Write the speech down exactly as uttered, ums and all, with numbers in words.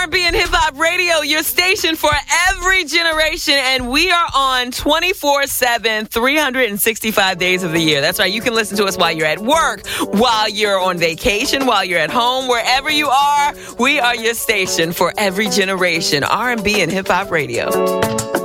R and B and Hip Hop Radio, your station for every generation. And we are on twenty-four seven, three hundred sixty-five days of the year. That's right. You can listen to us while you're at work, while you're on vacation, while you're at home, wherever you are. We are your station for every generation. R and B and Hip Hop Radio.